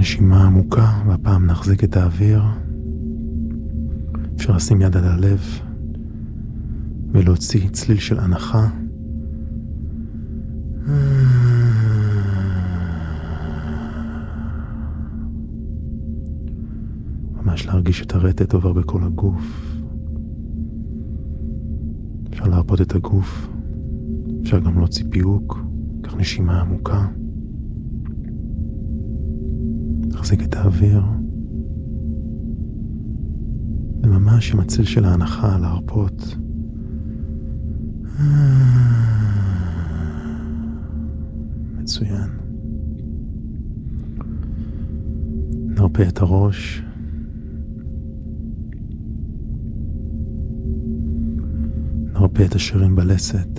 נשימה עמוקה, והפעם נחזיק את האוויר. אפשר לשים יד על הלב ולהוציא צליל של הנחה. ממש להרגיש את הרטט עובר בכל הגוף. אפשר להרפות את הגוף, אפשר גם להוציא פיוק. קח נשימה עמוקה, תחזיק את האוויר, וממש עם הצליל של ההנחה להרפות. מצוין. נרפה את הראש, נרפה את השרירים בלסת,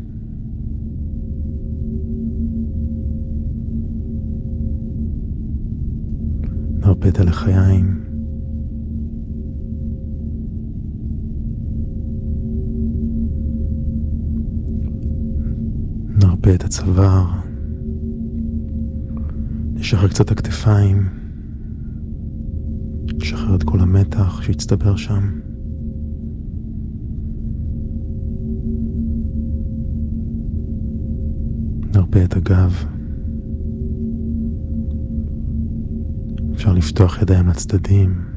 נרפה את הלחיים, נרפה את הצוואר, נשחרר קצת הכתפיים, נשחרר את כל המתח שהצטבר שם. נרפה את הגב. אפשר לפתוח ידיים לצדדים,